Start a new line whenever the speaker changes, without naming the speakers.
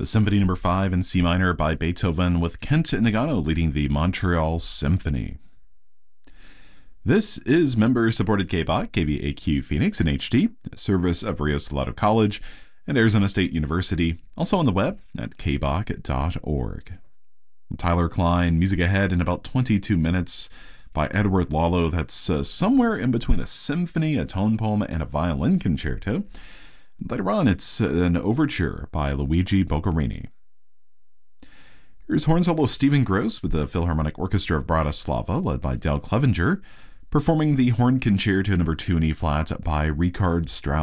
Symphony Number 5 in C minor by Beethoven, with Kent Nagano leading the Montreal Symphony. This is member-supported KBOC, KVAQ Phoenix in HD, a service of Rio Salado College and Arizona State University, also on the web at kboc.org. Tyler Klein, music ahead in about 22 minutes by Edward Lalo. That's somewhere in between a symphony, a tone poem, and a violin concerto. Later on, it's an overture by Luigi Boccherini. Here's horn solo Stephen Gross with the Philharmonic Orchestra of Bratislava, led by Dale Clevenger, performing the Horn Concerto No. 2 in E-flat by Richard Strauss.